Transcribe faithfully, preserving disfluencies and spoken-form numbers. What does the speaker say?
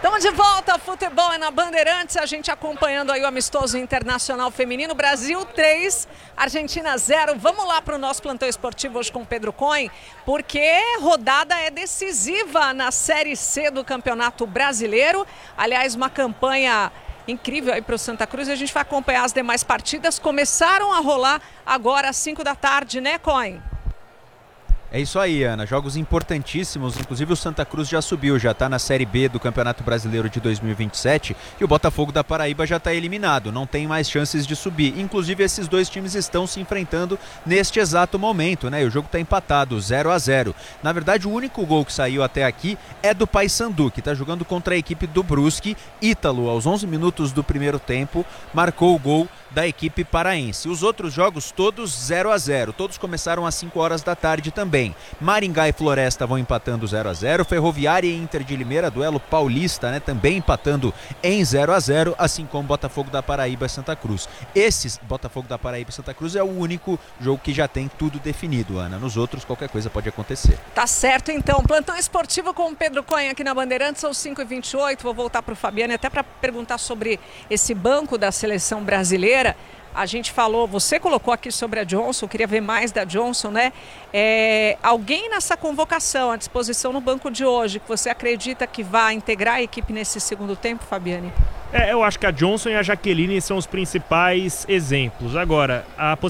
Estamos de volta ao Futebol é na Bandeirantes, a gente acompanhando aí o amistoso internacional feminino, Brasil três, Argentina zero. Vamos lá para o nosso plantão esportivo hoje com o Pedro Cohen, porque rodada é decisiva na Série C do Campeonato Brasileiro. Aliás, uma campanha incrível aí para o Santa Cruz, e a gente vai acompanhar as demais partidas. Começaram a rolar agora às cinco da tarde, né, Cohen? É isso aí, Ana. Jogos importantíssimos. Inclusive o Santa Cruz já subiu, já está na Série B do Campeonato Brasileiro de dois mil e vinte e sete e o Botafogo da Paraíba já está eliminado, não tem mais chances de subir. Inclusive esses dois times estão se enfrentando neste exato momento, né? E o jogo está empatado, zero a zero. Na verdade, o único gol que saiu até aqui é do Paysandu, que está jogando contra a equipe do Brusque. Ítalo, aos onze minutos do primeiro tempo, marcou o gol da equipe paraense. Os outros jogos todos zero a zero, todos começaram às cinco horas da tarde também. Maringá e Floresta vão empatando zero a zero, Ferroviária e Inter de Limeira, duelo paulista, né, também empatando em zero a zero, assim como Botafogo da Paraíba e Santa Cruz. Esse Botafogo da Paraíba e Santa Cruz é o único jogo que já tem tudo definido, Ana. Nos outros qualquer coisa pode acontecer. Tá certo então, plantão esportivo com o Pedro Cohen aqui na Bandeirantes, são cinco e vinte e oito, vou voltar para o Fabiano até para perguntar sobre esse banco da seleção brasileira. A gente falou, você colocou aqui sobre a Johnson, queria ver mais da Johnson, né? É, alguém nessa convocação à disposição no banco de hoje, que você acredita que vai integrar a equipe nesse segundo tempo, Fabiane? É, eu acho que a Johnson e a Jaqueline são os principais exemplos. Agora, a